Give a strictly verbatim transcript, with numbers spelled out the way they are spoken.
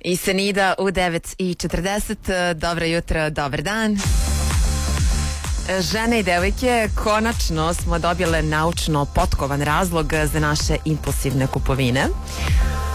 I Senida u devet i četrdeset. Dobro jutro, dobar dan. Žene i devojke, konačno smo dobile naučno potkovan razlog za naše impulsivne kupovine.